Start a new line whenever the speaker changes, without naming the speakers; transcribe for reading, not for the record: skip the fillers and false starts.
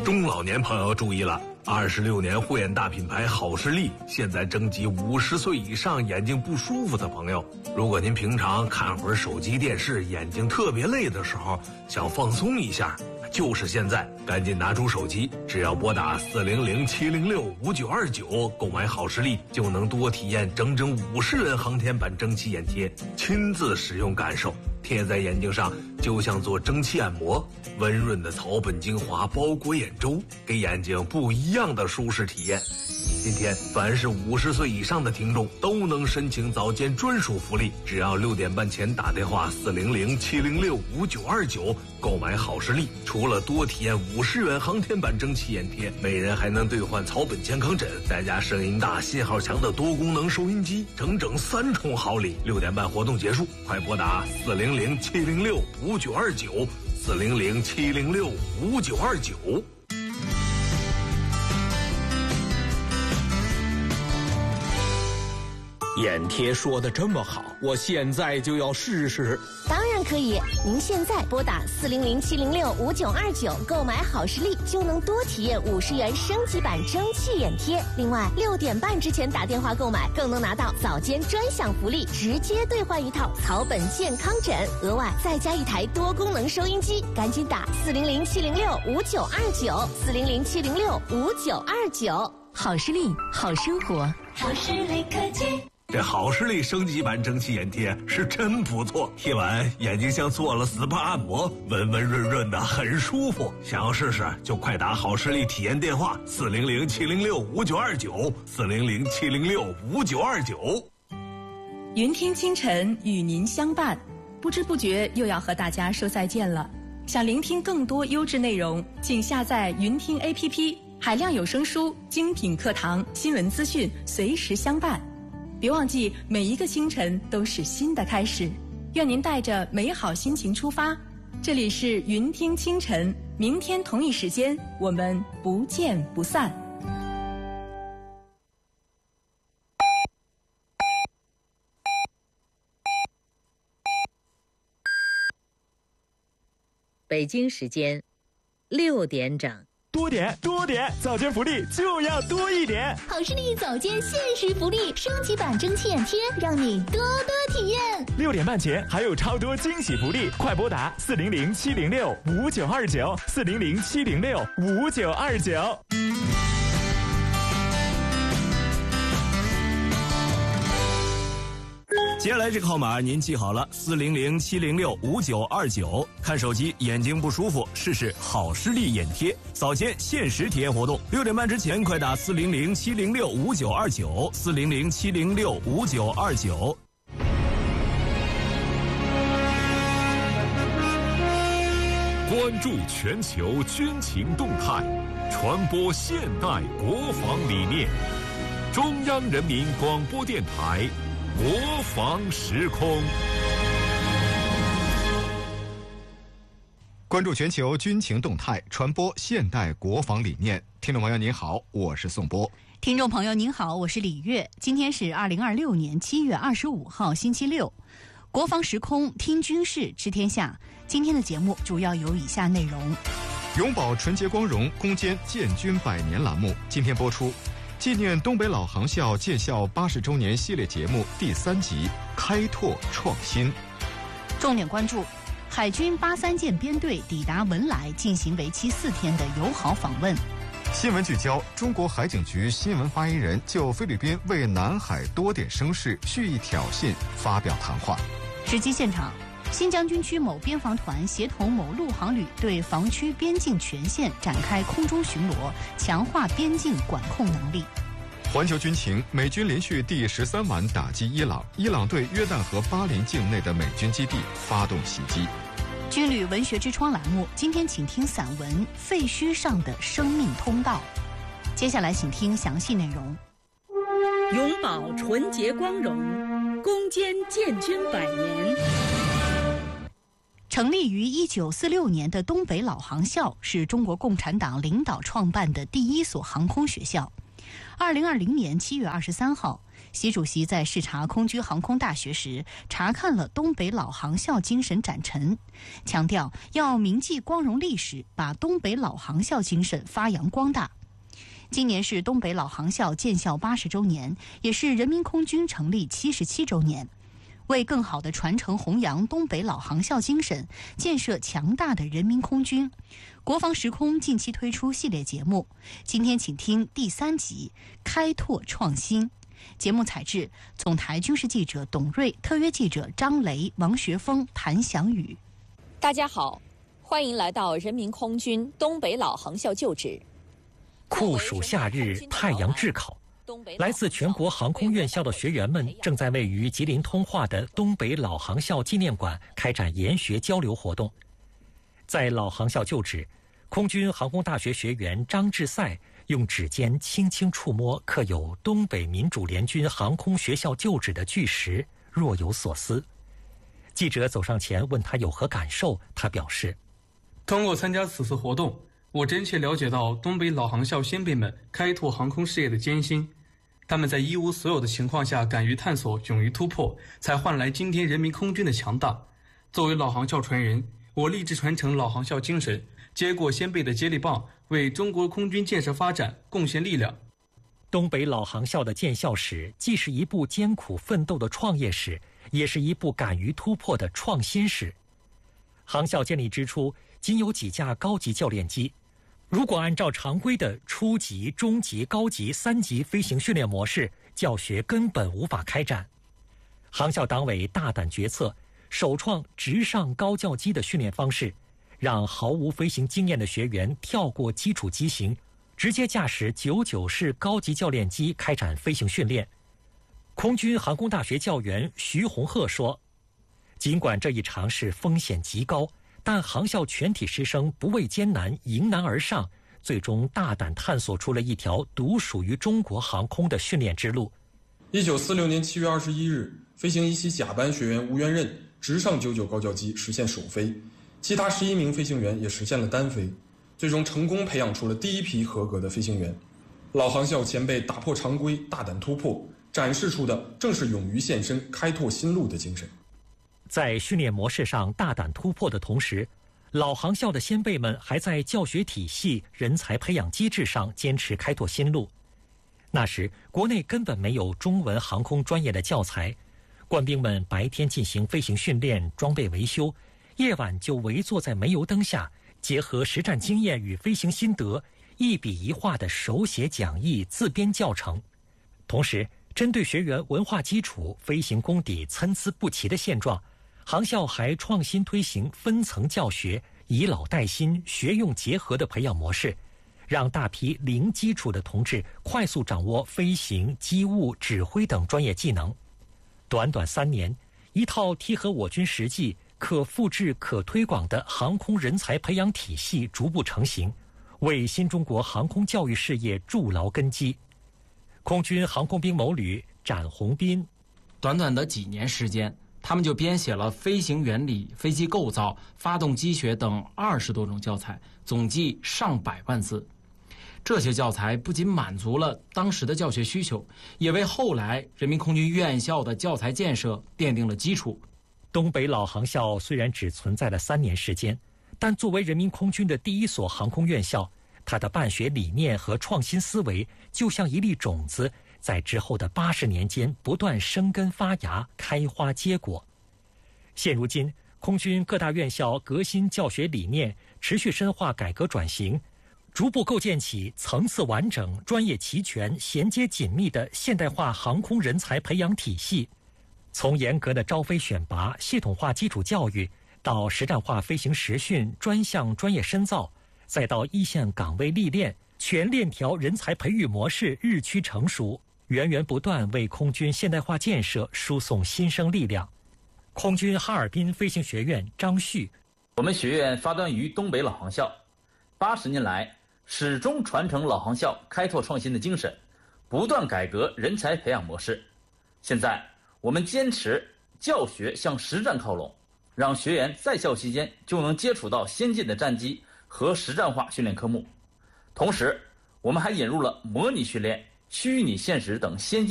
中老年朋友注意了，26年护眼大品牌好视力现在征集50岁以上眼睛不舒服的朋友。如果您平常看会儿手机电视，眼睛特别累的时候，想放松一下，就是现在，赶紧拿出手机，只要拨打400-706-5929购买好视力，就能多体验整整50元航天版蒸汽眼贴，亲自使用感受。贴在眼睛上就像做蒸汽按摩，温润的草本精华包裹眼周，给眼睛不一样的舒适体验。今天凡是50岁以上的听众都能申请早间专属福利，只要6点半前打电话400-706-5929购买好视力，除了多体验50元航天版蒸汽眼贴，每人还能兑换草本健康枕，再加声音大信号强的多功能收音机，整整3重好礼。6点半活动结束，快拨打400-706-5929 400-706-5929。
眼贴说的这么好，我现在就要试试。
当然可以，您现在拨打400-706-5929购买好视力，就能多体验50元升级版蒸汽眼贴。另外，6点半之前打电话购买，更能拿到早间专享福利，直接兑换一套草本健康枕，额外再加一台多功能收音机。赶紧打400-706-5929 400-706-5929。
好视力，好生活，
好视力科技。
这好视力升级版蒸汽眼贴是真不错，贴完眼睛像做了 SPA 按摩，温温润润的，很舒服。想要试试就快打好视力体验电话400-706-5929 400-706-5929。
云听清晨与您相伴，不知不觉又要和大家说再见了。想聆听更多优质内容，请下载云听 APP， 海量有声书、精品课堂、新闻资讯随时相伴。别忘记，每一个清晨都是新的开始。愿您带着美好心情出发。这里是云听清晨，明天同一时间我们不见不散。
北京时间6点整。
多点，早间福利就要多一点。
好视力早间限时福利，升级版蒸汽眼贴，让你多多体验。
6点半前还有超多惊喜福利，快拨打400-706-5929 400-706-5929。
接下来这个号码您记好了，400-706-5929。看手机眼睛不舒服，试试好视力眼贴，早间限时体验活动。6点半之前快打400-706-5929 400-706-5929。
关注全球军情动态，传播现代国防理念。中央人民广播电台国防时空。
关注全球军情动态，传播现代国防理念。听众朋友您好，我是宋波。
听众朋友您好，我是李月。今天是2026年7月25号星期六，国防时空听军事知天下。今天的节目主要有以下内容：
永葆纯洁光荣，攻坚建军100年栏目今天播出，纪念东北老航校建校80周年系列节目第3集开拓创新。
重点关注海军83舰编队抵达文莱，进行为期4天的友好访问。
新闻聚焦：中国海警局新闻发言人就菲律宾为南海多点生事蓄意挑衅发表谈话。
实际现场：新疆军区某边防团协同某陆航旅对防区边境全线展开空中巡逻，强化边境管控能力。
环球军情：美军连续第13晚打击伊朗，伊朗对约旦河巴林境内的美军基地发动袭击。
军旅文学之窗栏目，今天请听散文《废墟上的生命通道》。接下来请听详细内容。
永葆纯洁光荣，攻坚建军100年。
成立于1946年的东北老航校是中国共产党领导创办的第一所航空学校。2020年7月23号， 习主席在视察空军航空大学时，查看了东北老航校精神展陈，强调要铭记光荣历史，把东北老航校精神发扬光大。今年是东北老航校建校80周年，也是人民空军成立77周年。为更好地传承弘扬东北老航校精神，建设强大的人民空军，国防时空近期推出系列节目，今天请听第3集《开拓创新》。节目采自总台军事记者董瑞，特约记者张雷、王学峰、谭翔宇。
大家好，欢迎来到人民空军东北老航校旧址。
酷暑夏日，太阳炙烤。来自全国航空院校的学员们正在位于吉林通化的东北老航校纪念馆开展研学交流活动。在老航校旧址，空军航空大学学员张志赛用指尖轻轻触摸刻有东北民主联军航空学校旧址的巨石，若有所思。记者走上前问他有何感受，他表示：
通过参加此次活动，我真切了解到东北老航校先辈们开拓航空事业的艰辛。他们在一无所有的情况下敢于探索，勇于突破，才换来今天人民空军的强大。作为老航校传人，我立志传承老航校精神，接过先辈的接力棒，为中国空军建设发展贡献力量。
东北老航校的建校史既是一部艰苦奋斗的创业史，也是一部敢于突破的创新史。航校建立之初，仅有几架高级教练机。如果按照常规的初级、中级、高级3级飞行训练模式，教学根本无法开展。航校党委大胆决策，首创直上高教机的训练方式，让毫无飞行经验的学员跳过基础机型，直接驾驶99式高级教练机开展飞行训练。空军航空大学教员徐洪鹤说：“尽管这一尝试风险极高，但航校全体师生不畏艰难，迎难而上，最终大胆探索出了一条独属于中国航空的训练之路。
1946年7月21日，飞行一期甲班学员吴元任直上99高教机实现首飞，其他11名飞行员也实现了单飞，最终成功培养出了第一批合格的飞行员。老航校前辈打破常规，大胆突破，展示出的正是勇于献身、开拓新路的精神。
在训练模式上大胆突破的同时，老航校的先辈们还在教学体系、人才培养机制上坚持开拓新路。那时，国内根本没有中文航空专业的教材，官兵们白天进行飞行训练、装备维修，夜晚就围坐在煤油灯下，结合实战经验与飞行心得，一笔一画的手写讲义、自编教程。同时，针对学员文化基础、飞行功底参差不齐的现状，航校还创新推行分层教学、以老带新、学用结合的培养模式，让大批零基础的同志快速掌握飞行、机务、指挥等专业技能。短短3年，一套贴合我军实际、可复制、可推广的航空人才培养体系逐步成型，为新中国航空教育事业筑牢根基。空军航空兵某旅展宏斌：
短短的几年时间，他们就编写了飞行原理、飞机构造、发动机学等20多种教材，总计上百万字。这些教材不仅满足了当时的教学需求，也为后来人民空军院校的教材建设奠定了基础。
东北老航校虽然只存在了3年时间，但作为人民空军的第一所航空院校，它的办学理念和创新思维就像一粒种子，在之后的80年间不断生根发芽、开花结果。现如今，空军各大院校革新教学理念，持续深化改革转型，逐步构建起层次完整、专业齐全、衔接紧密的现代化航空人才培养体系。从严格的招飞选拔、系统化基础教育，到实战化飞行实训、专项专业深造，再到一线岗位历练，全链条人才培育模式日趋成熟，源源不断为空军现代化建设输送新生力量。空军哈尔滨飞行学院张旭：
我们学院发端于东北老航校，80年来始终传承老航校开拓创新的精神，不断改革人才培养模式。现在我们坚持教学向实战靠拢，让学员在校期间就能接触到先进的战机和实战化训练科目。同时，我们还引入了模拟训练、虚拟现实等先进